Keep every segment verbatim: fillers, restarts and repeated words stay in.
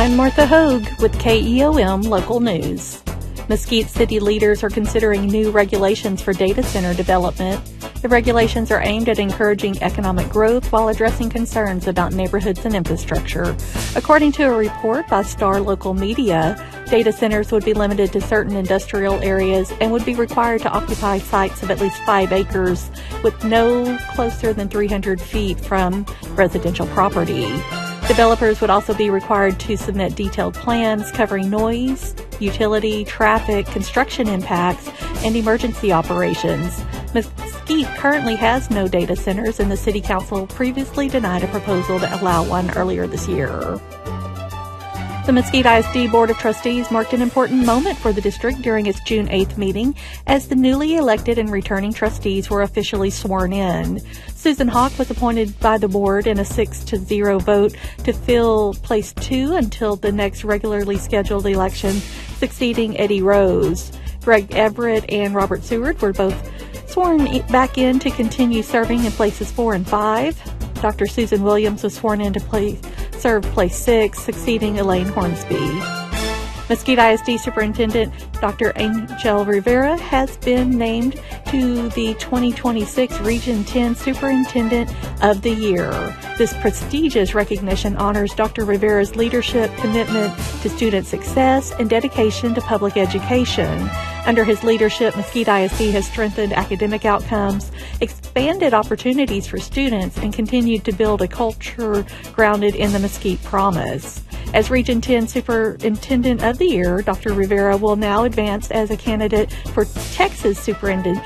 I'm Martha Hogue with K E O M Local News. Mesquite city leaders are considering new regulations for data center development. The regulations are aimed at encouraging economic growth while addressing concerns about neighborhoods and infrastructure. According to a report by Star Local Media, data centers would be limited to certain industrial areas and would be required to occupy sites of at least five acres with no closer than three hundred feet from residential property. Developers would also be required to submit detailed plans covering noise, utility, traffic, construction impacts, and emergency operations. Mesquite currently has no data centers, and the City Council previously denied a proposal to allow one earlier this year. The Mesquite I S D Board of Trustees marked an important moment for the district during its June eighth meeting as the newly elected and returning trustees were officially sworn in. Susan Hawk was appointed by the board in a six to zero vote to fill place two until the next regularly scheduled election, succeeding Eddie Rose. Greg Everett and Robert Seward were both sworn back in to continue serving in places four and five. Doctor Susan Williams was sworn in to place, serve place six, succeeding Elaine Hornsby. Mesquite I S D Superintendent Doctor Angel Rivera has been named to the twenty twenty-six Region ten Superintendent of the Year. This prestigious recognition honors Doctor Rivera's leadership, commitment to student success, and dedication to public education. Under his leadership, Mesquite I S D has strengthened academic outcomes, expanded opportunities for students, and continued to build a culture grounded in the Mesquite Promise. As Region ten Superintendent of the Year, Doctor Rivera will now advance as a candidate for Texas Superintendent,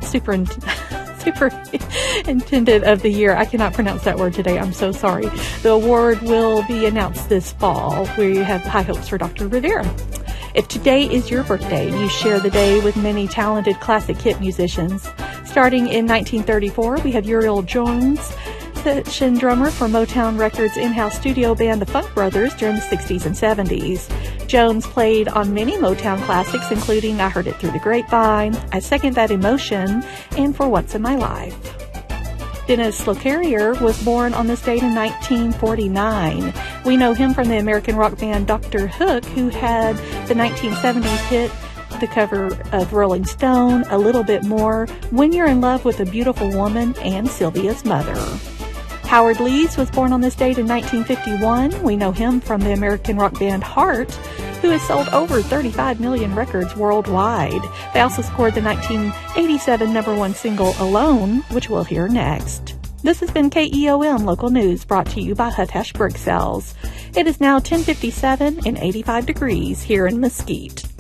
Superintendent of the Year. I cannot pronounce that word today. I'm so sorry. The award will be announced this fall. We have high hopes for Doctor Rivera. If today is your birthday, you share the day with many talented classic hit musicians. Starting in nineteen thirty-four, we have Uriel Jones, session drummer for Motown Records' in-house studio band, the Funk Brothers, during the sixties and seventies. Jones played on many Motown classics, including I Heard It Through the Grapevine, I Second That Emotion, and For Once in My Life. Dennis Locarrier was born on this date in nineteen forty-nine. We know him from the American rock band Doctor Hook, who had the nineteen seventies hit, the cover of Rolling Stone, A Little Bit More, When You're in Love with a Beautiful Woman, and Sylvia's Mother. Howard Lees was born on this date in nineteen fifty-one. We know him from the American rock band Heart, who has sold over thirty-five million records worldwide. They also scored the nineteen eighty-seven number one single Alone, which we'll hear next. This has been K E O M Local News, brought to you by Hutash Brick Cells. It is now ten fifty-seven and eighty-five degrees here in Mesquite.